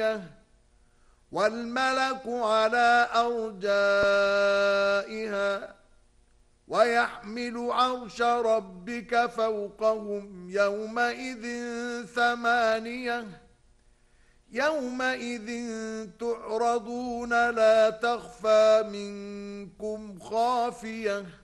والملك على أرجائها ويحمل عرش ربك فوقهم يومئذ ثمانية يومئذ تعرضون لا تخفى منكم خافية